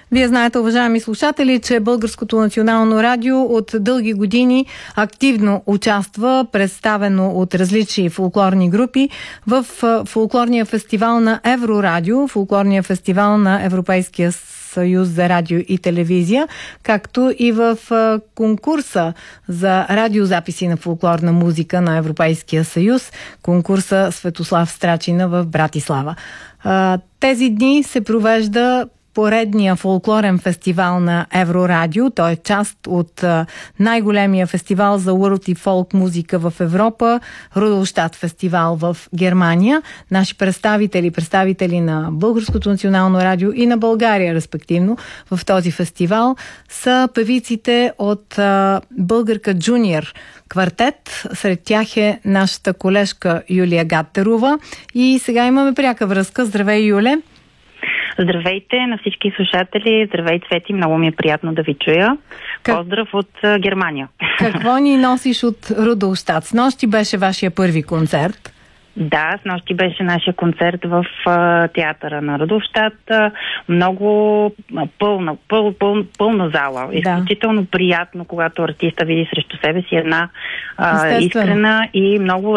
Вие знаете, уважаеми слушатели, че Българското национално радио от дълги години активно участва, представено от различни фолклорни групи, в фолклорния фестивал на Еврорадио, фолклорния фестивал на Европейския съюз за радио и телевизия, както и в конкурса за радиозаписи на фолклорна музика на Европейския съюз, конкурса Светослав Страчина в Братислава. Тези дни се провежда поредния фолклорен фестивал на Еврорадио. Той е част от най-големия фестивал за World и фолк музика в Европа, Рудолщат фестивал в Германия. Наши представители на Българското национално радио и на България, респективно, в този фестивал са певиците от Българка Джуниор квартет. Сред тях е нашата колежка Юлия Гаттерова. И сега имаме пряка връзка. Здравей, Юле! Здравейте на всички слушатели. Здравей, Цвети. Много ми е приятно да ви чуя. Поздрав от Германия. Какво ни носиш от Рудолщат? Снощи беше вашия първи концерт. Да, снощи беше нашия концерт в театъра на Рудолщат. Много пълна зала. Изключително приятно, когато артиста види срещу себе си една искрена и много